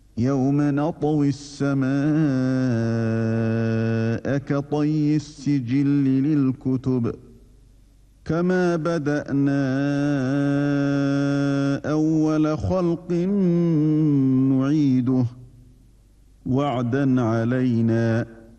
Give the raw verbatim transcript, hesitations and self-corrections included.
يوم نطوي السماء كطي السجل للكتب كما بدأنا أول خلق نعيده وعدا علينا